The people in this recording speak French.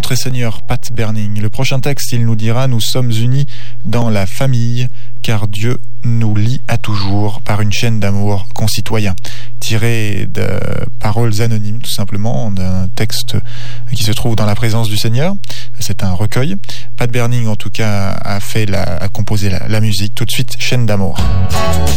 Notre Seigneur, Pat Berning. Le prochain texte, il nous dira: nous sommes unis dans la famille, car Dieu nous lie à toujours par une chaîne d'amour concitoyen. Tiré de paroles anonymes, tout simplement, d'un texte qui se trouve dans la présence du Seigneur. C'est un recueil. Pat Berning, en tout cas, a composé la musique. Tout de suite, chaîne d'amour.